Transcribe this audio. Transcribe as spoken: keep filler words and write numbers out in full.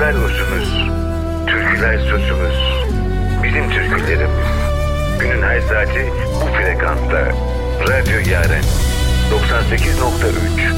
Türküler uzunuz, türküler susumuz. Bizim türkülerimiz. Günün her saati bu frekansta. Radyo Yaren doksan sekiz nokta üç.